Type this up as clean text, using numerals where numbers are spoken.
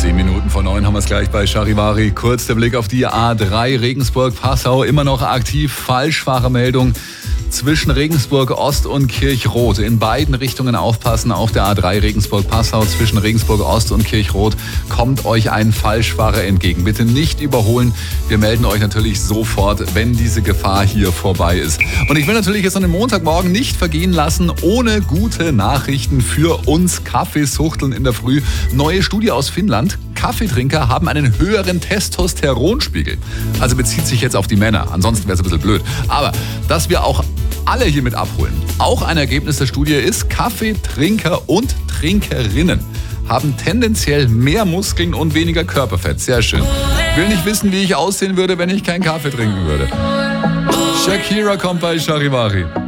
10 Minuten vor 9 haben wir es gleich bei Charivari. Kurz der Blick auf die A3 Regensburg-Passau. Immer noch aktiv. Falschfahrermeldung zwischen Regensburg Ost und Kirchroth. In beiden Richtungen aufpassen. Auf der A3 Regensburg-Passau zwischen Regensburg Ost und Kirchroth kommt euch ein Falschfahrer entgegen. Bitte nicht überholen. Wir melden euch natürlich sofort, wenn diese Gefahr hier vorbei ist. Und ich will natürlich jetzt an dem Montagmorgen nicht vergehen lassen, ohne gute Nachrichten für uns Kaffeesuchteln in der Früh. Neue Studie aus Finnland. Kaffeetrinker haben einen höheren Testosteronspiegel. Also bezieht sich jetzt auf die Männer. Ansonsten wäre es ein bisschen blöd. Aber dass wir auch alle hier mit abholen. Auch ein Ergebnis der Studie ist, Kaffeetrinker und Trinkerinnen haben tendenziell mehr Muskeln und weniger Körperfett. Sehr schön. Will nicht wissen, wie ich aussehen würde, wenn ich keinen Kaffee trinken würde. Shakira kommt bei Charivari.